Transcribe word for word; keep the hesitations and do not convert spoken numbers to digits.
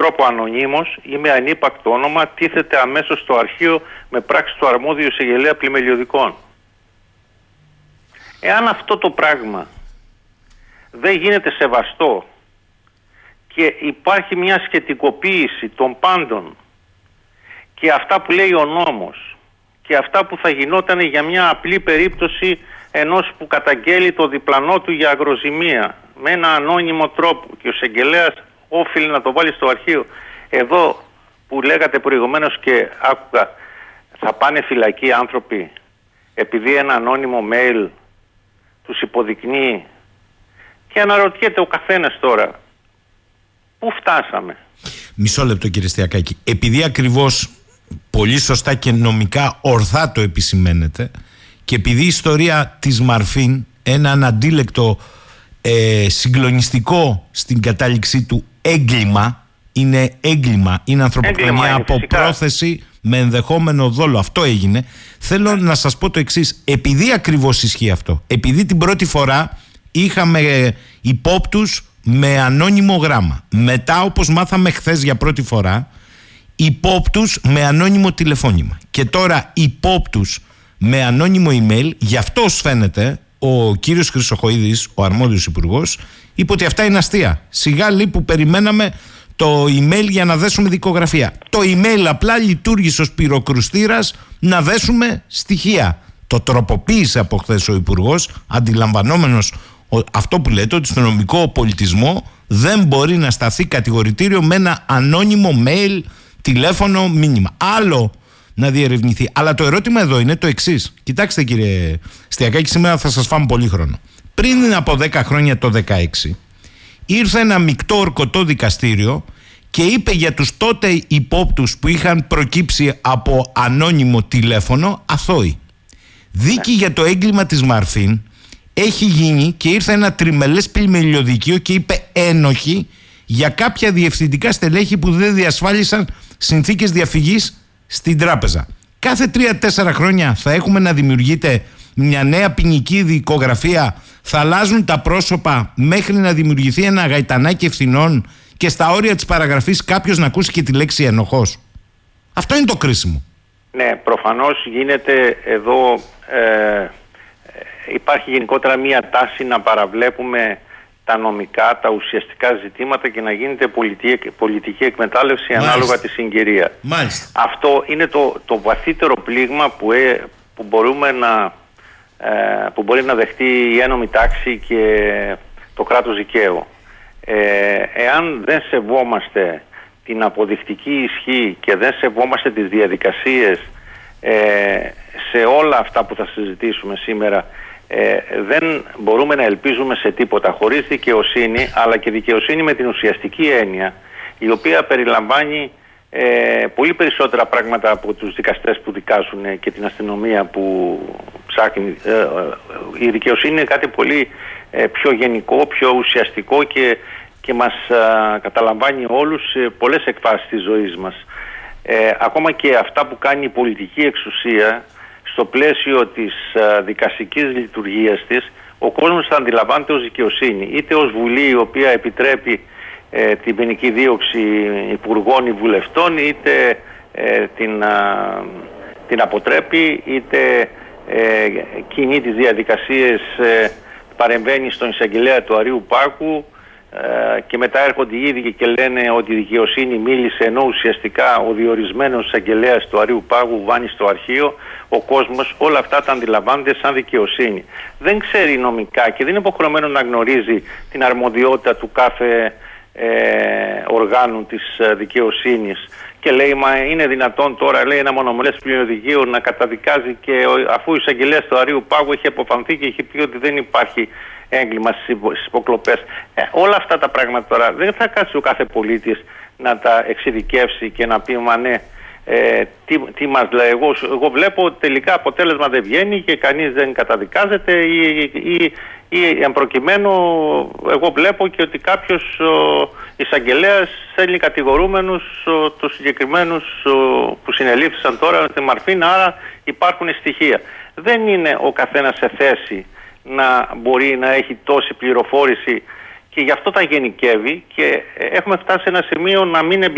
τρόπο ανωνύμως ή με ανύπαρκτο όνομα τίθεται αμέσως στο αρχείο με πράξη του αρμόδιου εισαγγελέα πλημελιωδικών. Εάν αυτό το πράγμα δεν γίνεται σεβαστό και υπάρχει μια σχετικοποίηση των πάντων και αυτά που λέει ο νόμος και αυτά που θα γινόταν για μια απλή περίπτωση ενός που καταγγέλει το διπλανό του για αγροζημία με ένα ανώνυμο τρόπο και ο εισαγγελέας όφιλε να το βάλει στο αρχείο, εδώ που λέγατε προηγουμένως και άκουγα, θα πάνε φυλακοί άνθρωποι επειδή ένα ανώνυμο mail τους υποδεικνύει, και αναρωτιέται ο καθένας τώρα πού φτάσαμε. Μισό λεπτό κύριε Στιακάκη. Επειδή ακριβώς πολύ σωστά και νομικά ορθά το επισημαίνεται και επειδή η ιστορία της Μαρφίν, ένα αναντίλεκτο ε, συγκλονιστικό στην κατάληξή του έγκλημα, είναι έγκλημα, είναι ανθρωποκτονία από φυσικά. Πρόθεση με ενδεχόμενο δόλο. Αυτό έγινε. Θέλω να σας πω το εξής. Επειδή ακριβώς ισχύει αυτό, επειδή την πρώτη φορά είχαμε υπόπτους με ανώνυμο γράμμα, μετά όπως μάθαμε χθες για πρώτη φορά υπόπτους με ανώνυμο τηλεφώνημα και τώρα υπόπτους με ανώνυμο email, γι' αυτό ως φαίνεται ο κύριος Χρυσοχοΐδης, ο αρμόδιος υπουργός, είπε ότι αυτά είναι αστεία. Σιγά λέει που περιμέναμε το email για να δέσουμε δικογραφία. Το email απλά λειτουργήσε ως πυροκρουστήρας να δέσουμε στοιχεία. Το τροποποίησε από χθες ο υπουργός, αντιλαμβανόμενος αυτό που λέτε, ότι στο νομικό πολιτισμό δεν μπορεί να σταθεί κατηγορητήριο με ένα ανώνυμο mail, τηλέφωνο, μήνυμα. Άλλο να διερευνηθεί. Αλλά το ερώτημα εδώ είναι το εξής. Κοιτάξτε κύριε Στιακάκη, σήμερα θα σας φάμε πολύ χρόνο. Πριν από δέκα χρόνια, το δεκαέξι, ήρθε ένα μεικτό ορκωτό δικαστήριο και είπε για τους τότε υπόπτους που είχαν προκύψει από ανώνυμο τηλέφωνο αθώοι. Δίκη για το έγκλημα της Μαρφίν έχει γίνει και ήρθε ένα τριμελές πλημελιωδικείο και είπε ένοχοι για κάποια διευθυντικά στελέχη που δεν διασφάλισαν συνθήκες διαφυγής στην τράπεζα. Κάθε τρία-τέσσερα χρόνια θα έχουμε να δημιουργείται μια νέα ποινική δικογραφία, θα αλλάζουν τα πρόσωπα μέχρι να δημιουργηθεί ένα γαϊτανάκι ευθυνών και στα όρια της παραγραφής κάποιος να ακούσει και τη λέξη ενοχός. Αυτό είναι το κρίσιμο. Ναι, προφανώς γίνεται εδώ, ε, υπάρχει γενικότερα μία τάση να παραβλέπουμε τα νομικά, τα ουσιαστικά ζητήματα και να γίνεται πολιτική, πολιτική εκμετάλλευση. Μάλιστα. Ανάλογα τη συγκυρία. Μάλιστα. Αυτό είναι το, το βαθύτερο πλήγμα που, ε, που, μπορούμε να, ε, που μπορεί να δεχτεί η ένομη τάξη και το κράτος δικαίου. Ε, εάν δεν σεβόμαστε την αποδεικτική ισχύ και δεν σεβόμαστε τις διαδικασίες ε, σε όλα αυτά που θα συζητήσουμε σήμερα, ε, δεν μπορούμε να ελπίζουμε σε τίποτα χωρίς δικαιοσύνη, αλλά και δικαιοσύνη με την ουσιαστική έννοια, η οποία περιλαμβάνει ε, πολύ περισσότερα πράγματα από τους δικαστές που δικάζουν και την αστυνομία που ψάχνει. Ε, ε, η δικαιοσύνη είναι κάτι πολύ ε, πιο γενικό, πιο ουσιαστικό και και μας α, καταλαμβάνει όλους σε πολλές εκφάσεις της ζωής μας. Ε, ακόμα και αυτά που κάνει η πολιτική εξουσία στο πλαίσιο της α, δικαστικής λειτουργίας της, ο κόσμος θα αντιλαμβάνεται ως δικαιοσύνη. Είτε ως Βουλή, η οποία επιτρέπει ε, την ποινική δίωξη υπουργών ή βουλευτών, είτε ε, την, α, την αποτρέπει, είτε ε, κινεί τις διαδικασίες, ε, παρεμβαίνει στον εισαγγελέα του Αρείου Πάγου, Uh, και μετά έρχονται οι ίδιοι και λένε ότι η δικαιοσύνη μίλησε, ενώ ουσιαστικά ο διορισμένος εισαγγελέας του Αρείου Πάγου βάνει στο αρχείο. Ο κόσμος όλα αυτά τα αντιλαμβάνεται σαν δικαιοσύνη. Δεν ξέρει νομικά και δεν είναι υποχρεωμένο να γνωρίζει την αρμοδιότητα του κάθε ε, οργάνου της ε, δικαιοσύνης. Και λέει, μα είναι δυνατόν τώρα, λέει, ένα μονομελές πλημελιωδικείο να καταδικάζει, και αφού ο εισαγγελέας του Αρείου Πάγου έχει αποφανθεί και έχει πει ότι δεν υπάρχει έγκλημα στις υποκλοπές. Ε, όλα αυτά τα πράγματα τώρα δεν θα κάτσει ο κάθε πολίτης να τα εξειδικεύσει και να πει, μα ναι, ε, τι, τι μας λέει. Εγώ, εγώ βλέπω ότι τελικά αποτέλεσμα δεν βγαίνει και κανείς δεν καταδικάζεται, ή, ή, ή εν προκειμένου εγώ βλέπω και ότι κάποιος ο εισαγγελέας στέλνει κατηγορούμενους ο, τους συγκεκριμένους ο, που συνελήφθησαν τώρα στη Μαρφίν, άρα υπάρχουν στοιχεία. Δεν είναι ο καθένας σε θέση να μπορεί να έχει τόση πληροφόρηση και γι' αυτό τα γενικεύει, και έχουμε φτάσει σε ένα σημείο να μην